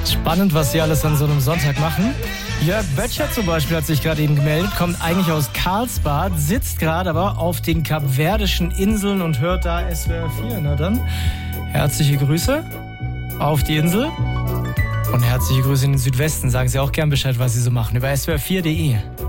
Spannend, was sie alles an so einem Sonntag machen. Jörg Böttcher zum Beispiel hat sich gerade eben gemeldet, kommt eigentlich aus Karlsbad, sitzt gerade aber auf den Kapverdischen Inseln und hört da SWR 4. Na dann, herzliche Grüße auf die Insel und herzliche Grüße in den Südwesten. Sagen Sie auch gern Bescheid, was Sie so machen, über swr4.de.